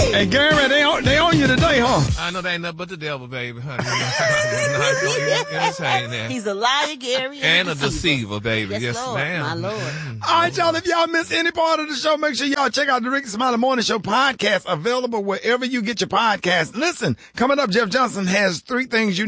Hey, Gary, they on you today, huh? I know they ain't nothing but the devil, baby. Honey. Entertain that. He's a liar, Gary. And a deceiver, baby. Yes, Lord, ma'am. my Lord. All right, y'all, if y'all miss any part of the show, make sure y'all check out the Ricky Smiley Morning Show podcast, available wherever you get your podcast. Listen, coming up, Jeff Johnson has 3 things you